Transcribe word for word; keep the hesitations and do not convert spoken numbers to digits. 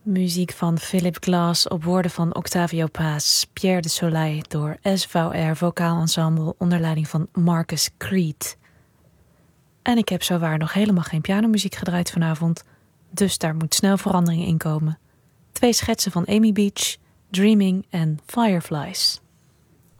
Muziek van Philip Glass op woorden van Octavio Paz, Pierre de Soleil door S V R Vocaal Ensemble onder leiding van Marcus Creed. En ik heb zowaar nog helemaal geen pianomuziek gedraaid vanavond, dus daar moet snel verandering in komen. Twee schetsen van Amy Beach, Dreaming en Fireflies.